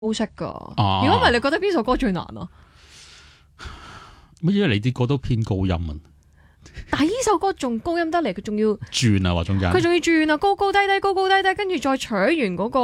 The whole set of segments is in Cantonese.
好識噶。如果唔係，你覺得邊首歌最難啊？ 乜因為你啲歌都偏高音啊？ 但係呢首歌仲高音得嚟，佢仲要轉啊，話中間佢仲要轉啊，高高低低，高高低低，跟住再取完嗰個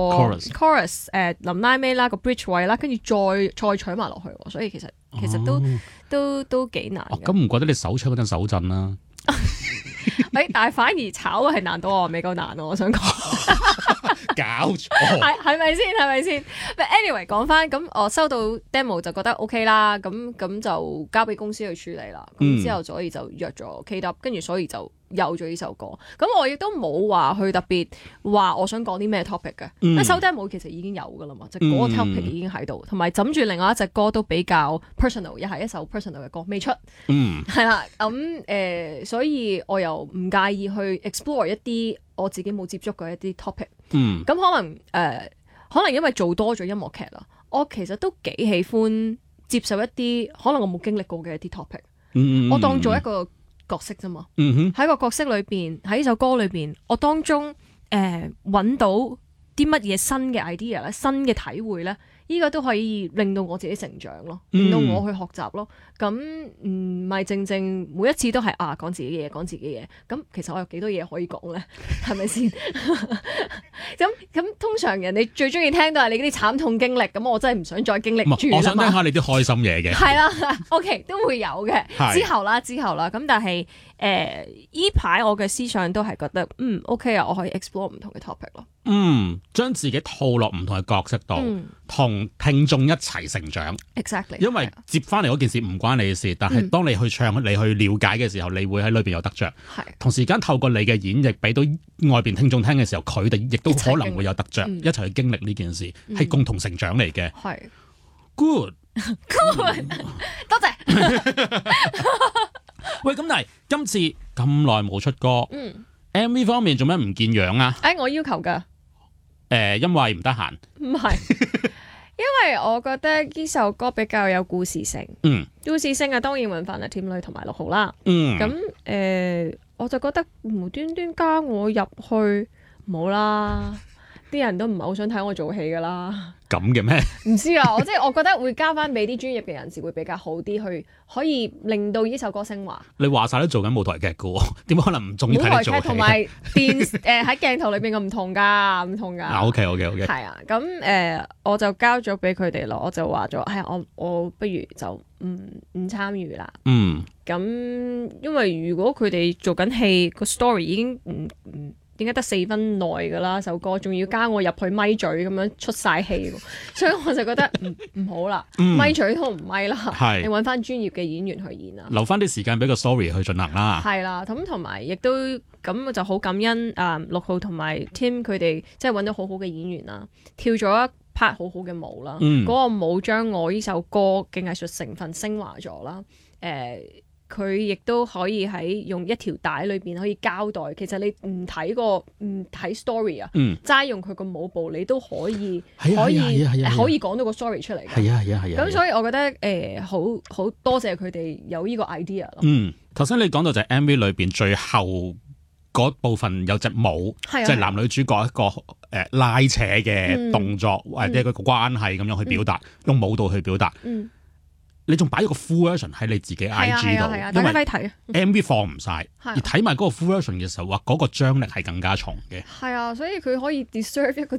chorus，臨拉尾啦個 bridge 位啦，跟住再取埋落去，所以其實都幾難。 咁唔覺得你手唱嗰陣手震啦？ 但係反而炒係難到我未夠難我想講。 搞錯係咪先？係咪先 ？But anyway 講翻咁，我收到 demo 就覺得 OK 啦，咁就交俾公司去處理啦。咁之後所以就約咗 KW，跟住所以就有咗呢首歌。咁我亦都冇話去特別話我想講啲咩 topic 嘅，因為收 demo 其實已經有噶啦嘛，就嗰個 topic 已經喺度，同埋枕住另外一隻歌都比較 personal， 又係一首 personal 嘅歌未出，係啦。咁所以我又唔介意去 explore 一啲我自己冇接觸過一啲 topic。咁可能因為做多咗音樂劇啦，我其實都幾喜歡接受一啲可能我冇經歷過嘅一啲 topic。我當做一個角色啫嘛。喺個角色裏邊，喺呢首歌裏邊，我當中揾到啲乜嘢新嘅 idea 咧，新嘅體會咧，呢個都可以令到我自己成長咯，令到我去學習咯。咁唔係正每一次都係講自己嘢，講自己嘢。咁其實我有幾多嘢可以講咧？係咪先？咁通常人哋最中意聽到係你嗰啲慘痛經歷，咁我真係唔想再經歷住啦嘛。 我想聽下你啲開心嘢嘅。 係啦，OK 都會有嘅。之後啦，咁但係依排我嘅思想都係覺得OK 啊，我可以 explore 唔同嘅 topic 咯。 將自己套落唔同嘅角色度，同聽眾一齊成長。 Exactly。 因為接翻嚟嗰件事唔關你嘅事，但係當你去唱、你去了解嘅時候，你會喺裏邊有得着。同時間透過你嘅演繹，俾到外邊聽眾聽嘅時候，佢哋亦都可能會有得着，一齊去經歷呢件事，係共同成長嚟嘅。係 good， 多謝。 喂，咁但係今次咁耐冇出歌，MV 方面做咩唔見樣啊？ 我要求噶。 因為唔得閒。唔係。 因為我覺得呢首歌比較有故事性，故事性當然揾翻阿添女同埋6號啦。咁我就覺得無端端加我入去冇啦，啲人都唔係好想睇我做戲噶啦。咁嘅咩？唔知啊，我覺得會交翻俾啲專業嘅人士會比較好啲，去可以令到呢首歌升華。 你話晒都做緊舞台劇噶，點可能唔中意睇你做戲？舞台劇同埋喺鏡頭裏邊嘅唔同噶。 OK。 係啊，咁我就交咗俾佢哋咯，我就話咗，我不如就唔參與啦。咁因為如果佢哋做緊戲個 story 已經點解得4分內噶啦首歌，仲要加我入去咪嘴咁樣出晒氣，所以我就覺得唔好啦，咪嘴都唔咪啦，你揾翻專業嘅演員去演啦， 留翻啲時間俾個 story 去進行啦。 係啦，咁同埋亦都咁就好感恩6號同埋 Tim 佢哋，即係揾到好好嘅演員啦，跳咗一 part 好好嘅舞啦，嗰個舞將我呢首歌嘅藝術成分升華咗啦。佢亦都可以喺用一條帶裏邊可以交代，其實你唔睇 story 啊，齋用佢個舞步，你都可以講到個 story 出嚟。係啊。咁所以我覺得好多謝佢哋有呢個 idea 咯。 頭先你講到就係 MV 裏邊最後嗰部分有隻舞，即係男女主角一個拉扯嘅動作或者一個關係咁樣去表達，用舞蹈去表達。你仲擺咗個 full version 喺你自己 IG 度， 大家可以睇。 MV 放唔晒，而睇埋嗰個 full version 嘅時候，哇，嗰個張力係更加重嘅。係啊，所以佢可以 deserve 佢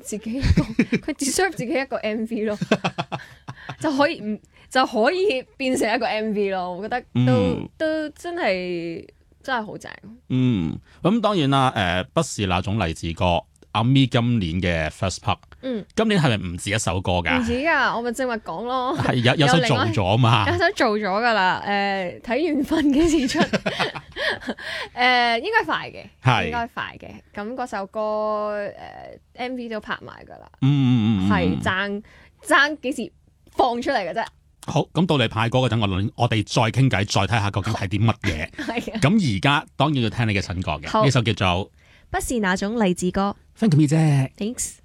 deserve 自己一個 MV 咯，就可以變成一個 MV 咯。我覺得都真係好正。 咁當然啦，不是那種勵志歌。阿咪今年嘅 first part，今年係咪唔止一首歌㗎？唔止㗎，我咪正話講咯。係有首做咗嘛？有首做咗㗎啦。睇緣分幾時出？應該快嘅，應該快嘅。咁嗰首歌MV 都拍埋㗎啦。係爭幾時放出嚟嘅啫。好，咁到你派歌嗰陣，我哋再傾偈，再睇下究竟係啲乜嘢。係。咁而家當然要聽你嘅新歌嘅，呢首叫做《不是那種勵志歌》。Thank you 姐。Thanks。